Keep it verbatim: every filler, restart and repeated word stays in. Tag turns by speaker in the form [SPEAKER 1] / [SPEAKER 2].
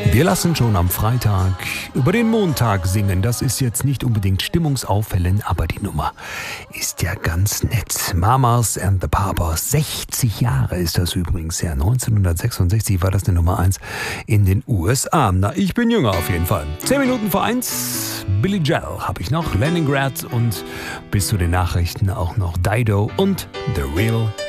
[SPEAKER 1] Wir lassen schon am Freitag über den Montag singen. Das ist jetzt nicht unbedingt stimmungsauffällend, aber die Nummer ist ja ganz nett. Mamas and the Papas, sechzig Jahre ist das übrigens her. neunzehnhundertsechsundsechzig war das eine Nummer eins in den U S A. Na, ich bin jünger auf jeden Fall. Zehn Minuten vor eins, Billy Joel habe ich noch, Leningrad und bis zu den Nachrichten auch noch Dido und The Real